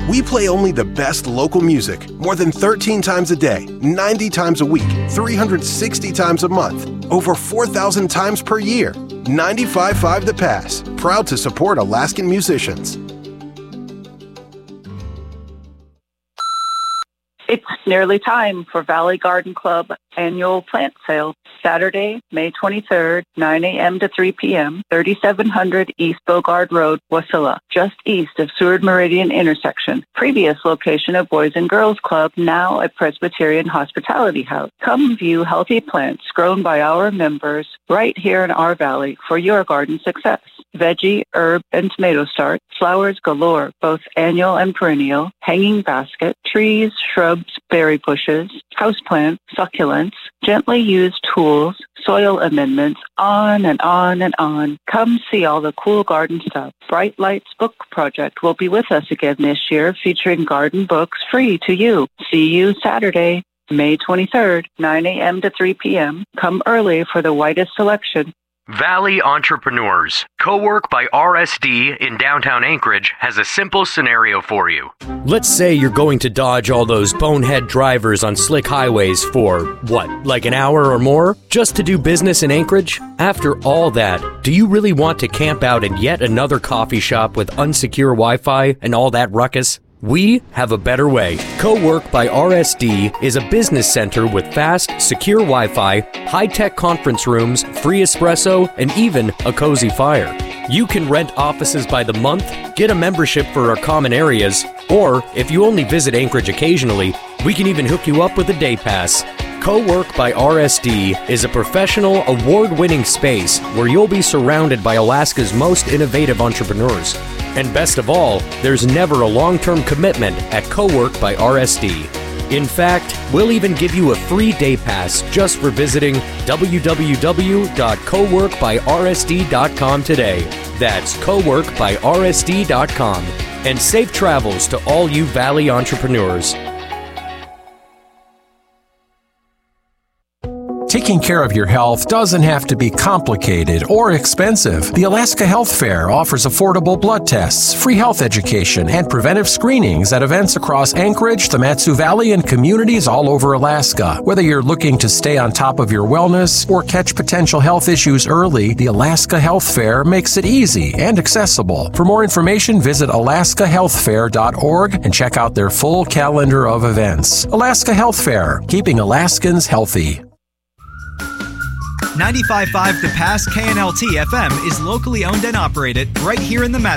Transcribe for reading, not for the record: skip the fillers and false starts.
We play only the best local music more than 13 times a day, 90 times a week, 360 times a month, over 4,000 times per year. 95.5 The Pass, proud to support Alaskan musicians. It's nearly time for Valley Garden Club annual plant sale. Saturday, May 23rd, 9 a.m. to 3 p.m., 3700 East Bogard Road, Wasilla, just east of Seward Meridian intersection. Previous location of Boys and Girls Club, now a Presbyterian Hospitality House. Come view healthy plants grown by our members right here in our valley for your garden success. Veggie, herb, and tomato start, flowers galore, both annual and perennial, hanging basket, trees, shrubs, berry bushes, houseplants, succulents, gently used tools, soil amendments, on and on and on. Come see all the cool garden stuff. Bright Lights Book Project will be with us again this year, featuring garden books free to you. See you Saturday, May 23rd, 9 a.m. to 3 p.m. Come early for the widest selection. Valley Entrepreneurs. Co-work by RSD in downtown Anchorage has a simple scenario for you. Let's say you're going to dodge all those bonehead drivers on slick highways for, like an hour or more? Just to do business in Anchorage? After all that, do you really want to camp out in yet another coffee shop with unsecure Wi-Fi and all that ruckus? We have a better way. Co-work by RSD is a business center with fast, secure Wi-Fi, high-tech conference rooms, free espresso, and even a cozy fire. You can rent offices by the month, get a membership for our common areas, or if you only visit Anchorage occasionally, we can even hook you up with a day pass. Co-work by RSD is a professional, award-winning space where you'll be surrounded by Alaska's most innovative entrepreneurs. And best of all, there's never a long-term commitment at Co-work by RSD. In fact, we'll even give you a free day pass just for visiting www.coworkbyrsd.com today. That's coworkbyrsd.com. And safe travels to all you Valley entrepreneurs. Taking care of your health doesn't have to be complicated or expensive. The Alaska Health Fair offers affordable blood tests, free health education, and preventive screenings at events across Anchorage, the Mat-Su Valley, and communities all over Alaska. Whether you're looking to stay on top of your wellness or catch potential health issues early, the Alaska Health Fair makes it easy and accessible. For more information, visit alaskahealthfair.org and check out their full calendar of events. Alaska Health Fair, keeping Alaskans healthy. 95.5 The Pass KNLT FM is locally owned and operated right here in the